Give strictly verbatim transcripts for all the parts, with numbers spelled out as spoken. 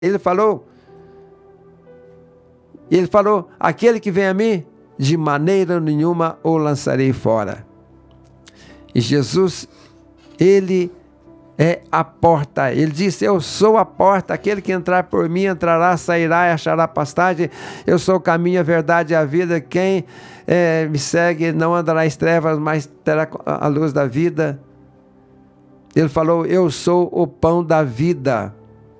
Ele falou, ele falou, aquele que vem a mim, de maneira nenhuma o lançarei fora. E Jesus, ele é a porta. Ele disse, eu sou a porta, aquele que entrar por mim entrará, sairá e achará pastagem. Eu sou o caminho, a verdade e a vida. Quem é, me segue não andará em trevas, mas terá a luz da vida. Ele falou, eu sou o pão da vida.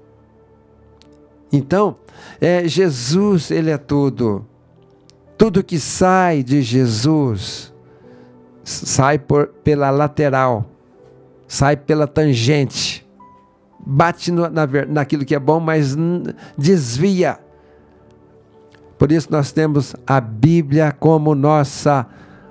Então, é, Jesus, ele é tudo. Tudo que sai de Jesus, sai por, pela lateral, sai pela tangente, bate no, na, naquilo que é bom, mas desvia. Por isso nós temos a Bíblia como nossa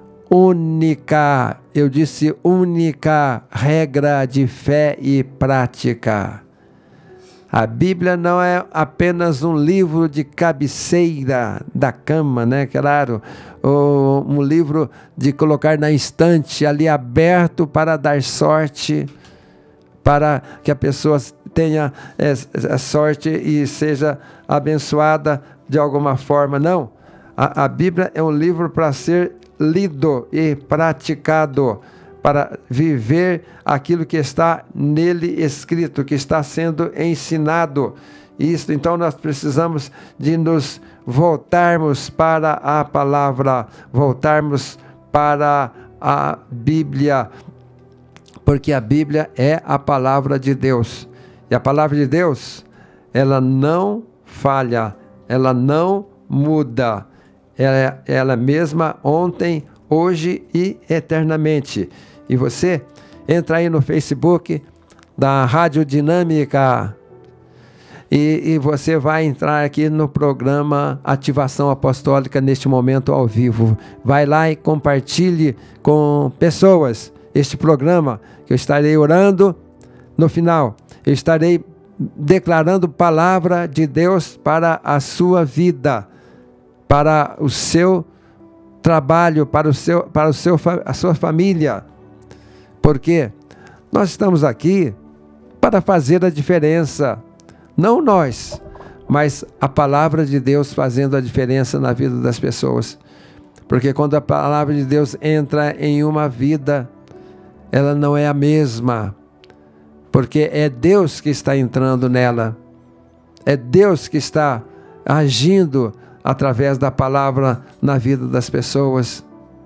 única, eu disse única regra de fé e prática. A Bíblia não é apenas um livro de cabeceira da cama, né? Claro, ou um livro de colocar na estante, ali aberto para dar sorte, para que a pessoa tenha é, a sorte e seja abençoada de alguma forma. Não, a, a Bíblia é um livro para ser lido e praticado, para viver aquilo que está nele escrito, que está sendo ensinado. Isso, então nós precisamos de nos voltarmos para a palavra, voltarmos para a Bíblia, porque a Bíblia é a palavra de Deus. E a palavra de Deus, ela não falha, ela não muda. Ela é ela mesma ontem, hoje e eternamente. E você entra aí no Facebook da Rádio Dinâmica e, e você vai entrar aqui no programa Ativação Apostólica neste momento ao vivo. Vai lá e compartilhe com pessoas este programa, que eu estarei orando. No final, eu estarei declarando palavra de Deus para a sua vida, para o seu trabalho, para, o seu, para o seu, a sua família. Porque nós estamos aqui para fazer a diferença. Não nós, mas a palavra de Deus fazendo a diferença na vida das pessoas. Porque quando a palavra de Deus entra em uma vida, ela não é a mesma. Porque é Deus que está entrando nela. É Deus que está agindo através da palavra na vida das pessoas.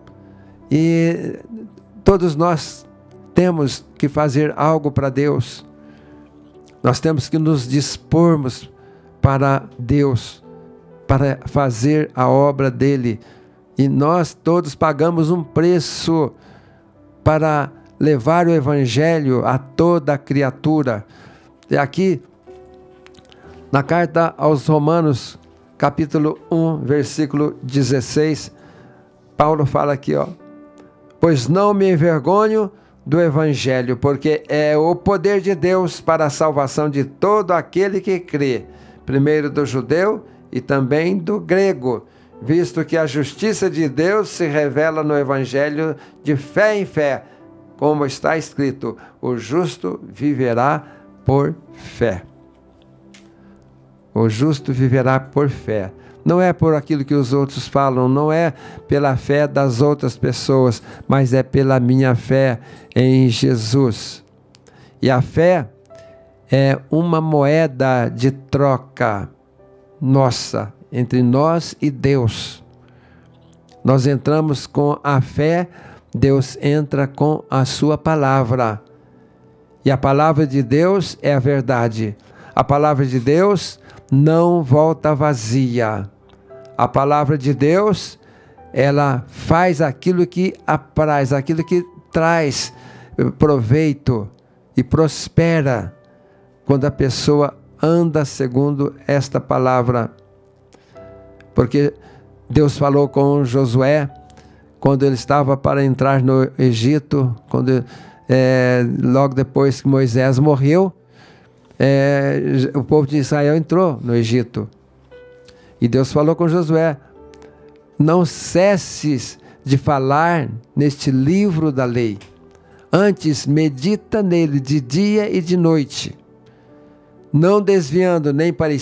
E todos nós temos que fazer algo para Deus. Nós temos que nos dispormos para Deus, para fazer a obra dele. E nós todos pagamos um preço para levar o Evangelho a toda criatura. E aqui, na carta aos Romanos, capítulo um, versículo dezesseis, Paulo fala aqui, ó, pois não me envergonho do Evangelho, porque é o poder de Deus para a salvação de todo aquele que crê, primeiro do judeu e também do grego, visto que a justiça de Deus se revela no Evangelho de fé em fé, como está escrito, o justo viverá por fé. O justo viverá por fé. Não é por aquilo que os outros falam, não é pela fé das outras pessoas, mas é pela minha fé em Jesus. E a fé é uma moeda de troca nossa, entre nós e Deus. Nós entramos com a fé, Deus entra com a sua palavra. E a palavra de Deus é a verdade. A palavra de Deus não volta vazia. A palavra de Deus, ela faz aquilo que apraz, aquilo que traz proveito e prospera quando a pessoa anda segundo esta palavra. Porque Deus falou com Josué quando ele estava para entrar no Egito, quando, é, logo depois que Moisés morreu, é, o povo de Israel entrou no Egito. E Deus falou com Josué, não cesses de falar neste livro da lei, antes medita nele de dia e de noite. não desviando nem para a